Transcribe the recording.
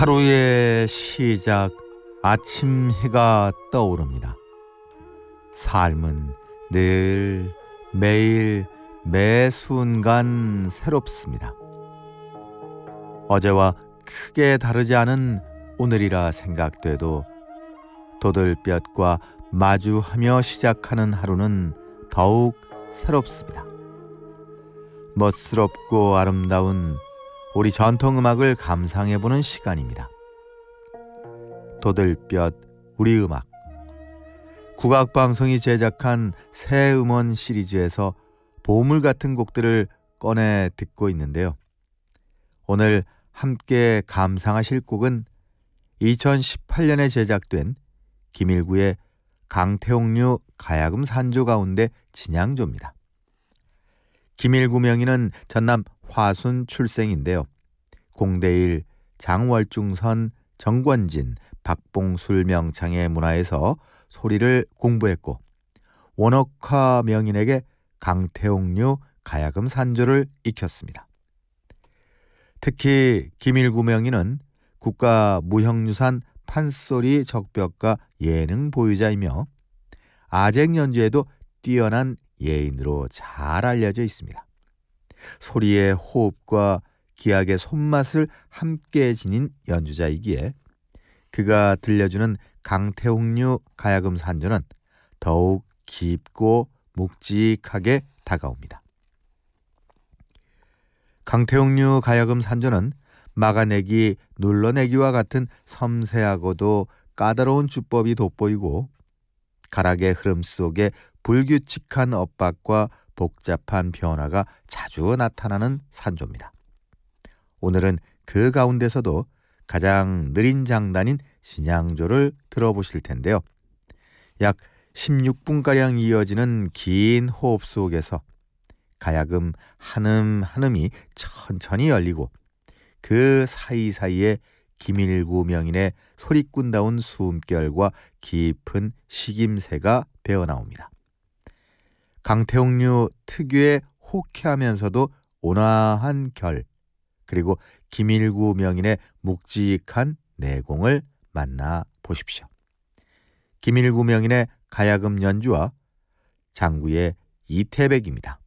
하루의 시작, 아침 해가 떠오릅니다. 삶은 늘 매일 매 순간 새롭습니다. 어제와 크게 다르지 않은 오늘이라 생각돼도 도들볕과 마주하며 시작하는 하루는 더욱 새롭습니다. 멋스럽고 아름다운 우리 전통음악을 감상해보는 시간입니다. 도들볕 우리 음악, 국악방송이 제작한 새 음원 시리즈에서 보물 같은 곡들을 꺼내 듣고 있는데요. 오늘 함께 감상하실 곡은 2018년에 제작된 김일구의 강태옥류 가야금 산조 가운데 진양조입니다. 김일구 명인은 전남 화순 출생인데요. 공대일, 장월중선, 정권진, 박봉술 명창의 문화에서 소리를 공부했고 원옥화 명인에게 강태옥류 가야금 산조를 익혔습니다. 특히 김일구 명인은 국가무형유산 판소리 적벽가 예능 보유자이며 아쟁 연주에도 뛰어난 예인으로 잘 알려져 있습니다. 소리의 호흡과 기악의 손맛을 함께 지닌 연주자이기에 그가 들려주는 강태옥류 가야금 산조는 더욱 깊고 묵직하게 다가옵니다. 강태옥류 가야금 산조는 막아내기, 눌러내기와 같은 섬세하고도 까다로운 주법이 돋보이고 가락의 흐름 속에 불규칙한 엇박과 복잡한 변화가 자주 나타나는 산조입니다. 오늘은 그 가운데서도 가장 느린 장단인 진양조를 들어보실 텐데요. 약 16분가량 이어지는 긴 호흡 속에서 가야금 한음 한음이 천천히 열리고 그 사이사이에 김일구 명인의 소리꾼다운 숨결과 깊은 식임새가 배어나옵니다. 강태옥류 특유의 호쾌하면서도 온화한 결, 그리고 김일구 명인의 묵직한 내공을 만나 보십시오. 김일구 명인의 가야금 연주와 장구의 이태백입니다.